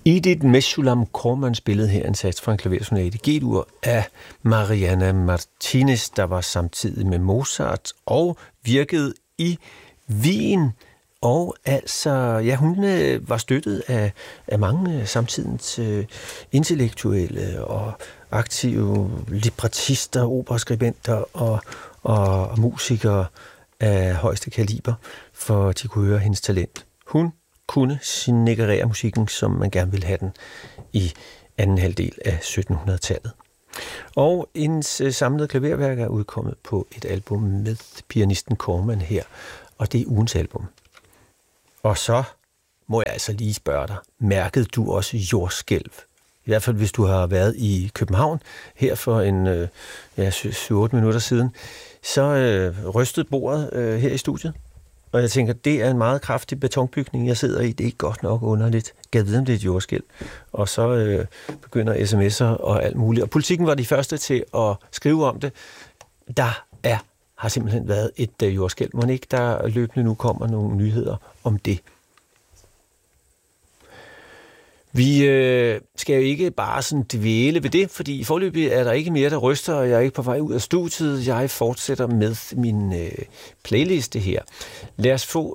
Edith Meshulam Corman spillede her en sats fra en klaversonate i G-dur af Mariana Martinez, der var samtidig med Mozart og virkede i Wien. Og altså, ja, hun var støttet af mange samtidens intellektuelle og aktive librettister, operaskribenter og musikere af højeste kaliber, for de kunne høre hendes talent. Hun kunne signerere musikken, som man gerne ville have den i anden halvdel af 1700-tallet. Og hendes samlede klaverværk er udkommet på et album med pianisten Corman her, og det er ugens album. Og så må jeg altså lige spørge dig, mærkede du også jordskælv? I hvert fald hvis du har været i København her for en 7-8 minutter siden, så rystede bordet her i studiet. Og jeg tænker, det er en meget kraftig betonbygning, jeg sidder i. Det er godt nok underligt. Gad vide, om det er et jordskælv. Og så begynder sms'er og alt muligt. Og Politikken var de første til at skrive om det. Har simpelthen været et jordskælv. Må ikke der løbende nu kommer nogle nyheder om det. Vi skal jo ikke bare sådan dvæle ved det, fordi i forløbet er der ikke mere, der ryster, og jeg er ikke på vej ud af studiet. Jeg fortsætter med min playliste her. Lad os få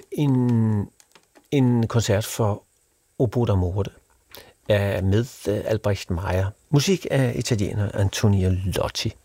en koncert for Oboe d'amore med Albrecht Meyer. Musik af italiener Antonio Lotti.